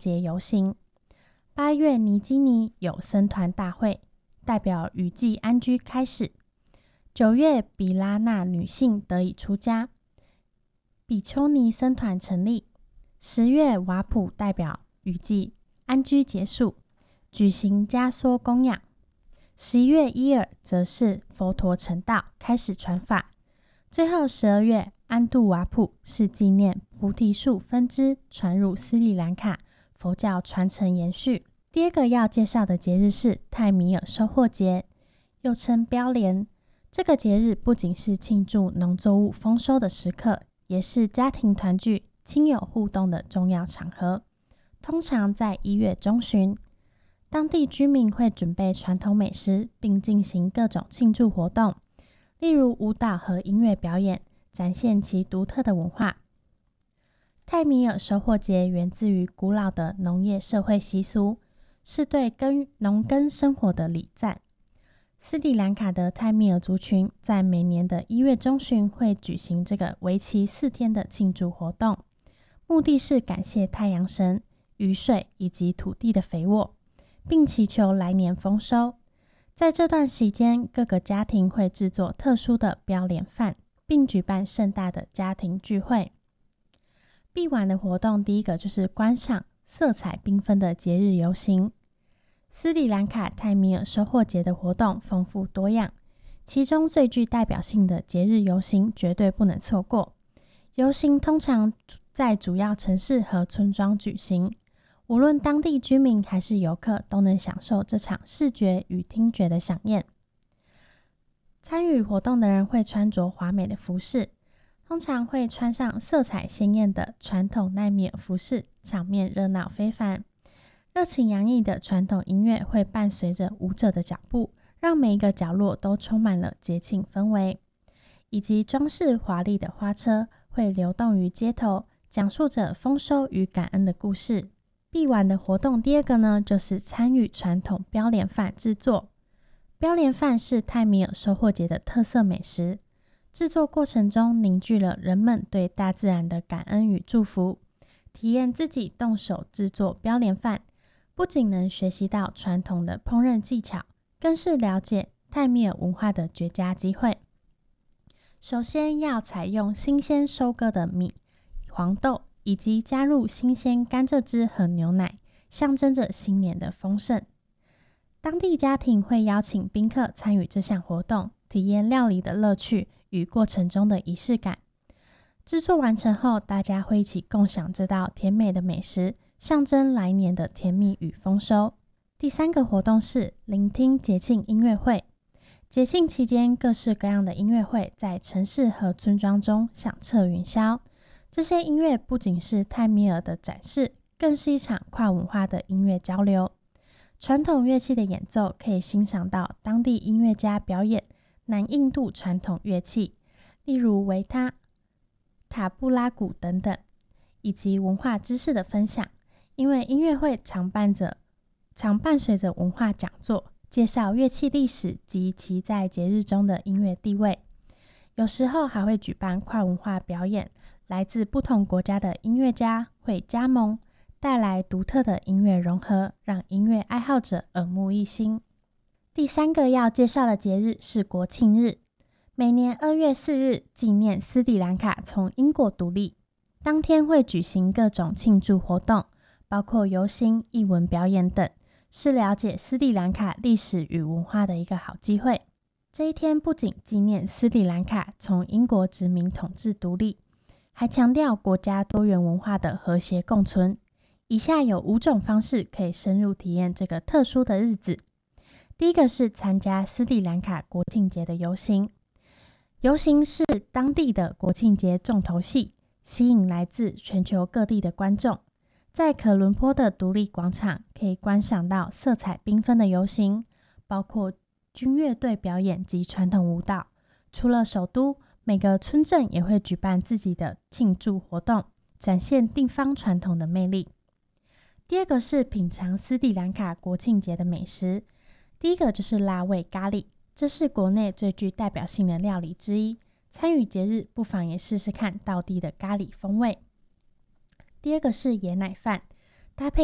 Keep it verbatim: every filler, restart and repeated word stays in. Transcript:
节游行。八月尼基尼有僧团大会，代表雨季安居开始。九月比拉纳女性得以出家，比丘尼僧团成立。十月瓦普代表雨季安居结束，举行加梭供养。十一月伊尔则是佛陀成道，开始传法。最后十二月安杜瓦普是纪念菩提树分支传入斯里兰卡，佛教传承延续。第二个要介绍的节日是泰米尔收获节，又称标联。这个节日不仅是庆祝农作物丰收的时刻，也是家庭团聚、亲友互动的重要场合。通常在一月中旬，当地居民会准备传统美食，并进行各种庆祝活动，例如舞蹈和音乐表演，展现其独特的文化。泰米尔收获节源自于古老的农业社会习俗，是对耕农耕生活的礼赞。斯里兰卡的泰米尔族群在每年的一月中旬会举行这个为期四天的庆祝活动，目的是感谢太阳神、雨水以及土地的肥沃，并祈求来年丰收。在这段期间，各个家庭会制作特殊的标联饭，并举办盛大的家庭聚会。傍晚的活动，第一个就是观赏色彩缤纷的节日游行。斯里兰卡泰米尔收获节的活动丰富多样，其中最具代表性的节日游行绝对不能错过。游行通常在主要城市和村庄举行，无论当地居民还是游客都能享受这场视觉与听觉的飨宴。参与活动的人会穿着华美的服饰，通常会穿上色彩鲜艳的传统奈米尔服饰，场面热闹非凡。热情洋溢的传统音乐会伴随着舞者的脚步，让每一个角落都充满了节庆氛围，以及装饰华丽的花车会流动于街头，讲述着丰收与感恩的故事。傍晚的活动第二个呢，就是参与传统标联饭制作。标联饭是泰米尔收获节的特色美食，制作过程中凝聚了人们对大自然的感恩与祝福。体验自己动手制作标联饭，不仅能学习到传统的烹饪技巧，更是了解泰米尔文化的绝佳机会。首先要采用新鲜收割的米、黄豆，以及加入新鲜甘蔗汁和牛奶，象征着新年的丰盛。当地家庭会邀请宾客参与这项活动，体验料理的乐趣与过程中的仪式感。制作完成后，大家会一起共享这道甜美的美食，象征来年的甜蜜与丰收。第三个活动是聆听节庆音乐会。节庆期间，各式各样的音乐会在城市和村庄中响彻云霄。这些音乐不仅是泰米尔的展示，更是一场跨文化的音乐交流。传统乐器的演奏可以欣赏到当地音乐家表演南印度传统乐器，例如维他、塔布拉鼓等等，以及文化知识的分享。因为音乐会常伴着常伴随着文化讲座，介绍乐器历史及其在节日中的音乐地位。有时候还会举办跨文化表演，来自不同国家的音乐家会加盟，带来独特的音乐融合，让音乐爱好者耳目一新。第三个要介绍的节日是国庆日。每年二月四日纪念斯里兰卡从英国独立，当天会举行各种庆祝活动，包括游行、艺文表演等，是了解斯里兰卡历史与文化的一个好机会。这一天不仅纪念斯里兰卡从英国殖民统治独立，还强调国家多元文化的和谐共存。以下有五种方式可以深入体验这个特殊的日子。第一个是参加斯里兰卡国庆节的游行。游行是当地的国庆节重头戏，吸引来自全球各地的观众。在可伦坡的独立广场可以观赏到色彩缤纷的游行，包括军乐队表演及传统舞蹈。除了首都，每个村镇也会举办自己的庆祝活动，展现地方传统的魅力。第二个是品尝斯里兰卡国庆节的美食。第一个就是辣味咖喱，这是国内最具代表性的料理之一。参与节日不妨也试试看道地的咖喱风味。第二个是椰奶饭，搭配